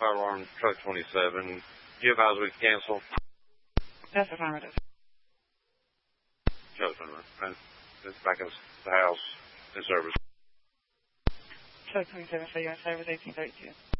fire alarm truck 27. Do you advise we cancel? That's affirmative. And it's back in the house in service. Truck 27, so you're in service 1832.